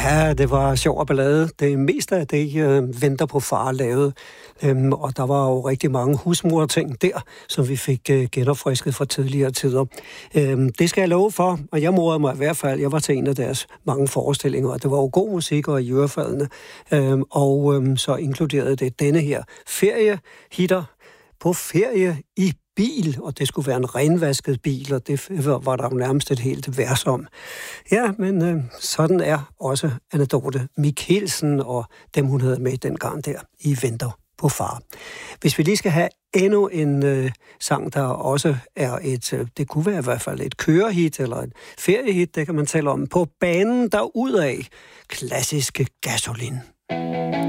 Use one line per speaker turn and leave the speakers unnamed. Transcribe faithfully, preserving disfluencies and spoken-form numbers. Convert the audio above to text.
Ja, det var sjov og ballade. Det meste af det øh, Venter på far lavede. Øhm, og der var jo rigtig mange husmorting der, som vi fik øh, genopfrisket fra tidligere tider. Øhm, det skal jeg love for, og jeg morede mig i hvert fald. Jeg var til en af deres mange forestillinger, og det var jo god musik og i ørefaldene. Øhm, og øhm, så inkluderede det denne her feriehitter på ferie i bil, og det skulle være en renvasket bil, og det var der jo nærmest et helt vers om. Ja, men øh, sådan er også Anne-Dorthe Michelsen og dem, hun havde med dengang der i Venter på far. Hvis vi lige skal have endnu en øh, sang, der også er et, øh, det kunne være i hvert fald et kørehit eller et feriehit, det kan man tale om, på banen derudaf, klassiske Gasolin'.